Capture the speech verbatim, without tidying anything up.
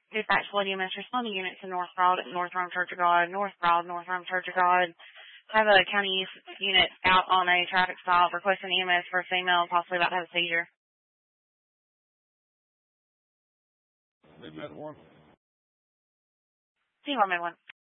Dispatch Bloody E M S responding units in North Broad, North Rome Church of God, North Broad, North Rome Church of God. Have a county unit out on a traffic stop requesting E M S for a female possibly about to have a seizure. They met one. See you on one.